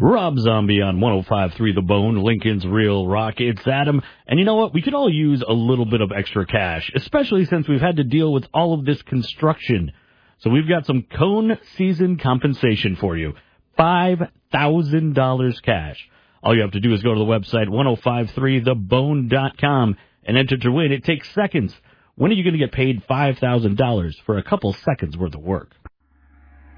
Rob Zombie on 105.3 The Bone, Lincoln's Real Rock. It's Adam. And you know what? We could all use a little bit of extra cash, especially since we've had to deal with all of this construction. So we've got some cone season compensation for you. $5,000 cash. All you have to do is go to the website 1053thebone.com and enter to win. It takes seconds. When are you going to get paid $5,000 for a couple seconds worth of work?